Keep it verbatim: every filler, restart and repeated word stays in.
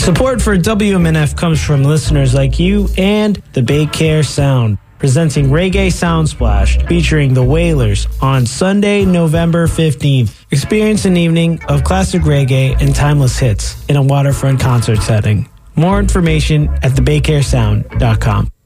Support for W M N F comes from listeners like you and the Baycare Sound, presenting Reggae Soundsplash, featuring the Wailers on Sunday, November fifteenth. Experience an evening of classic reggae and timeless hits in a waterfront concert setting. More information at the baycare sound dot com.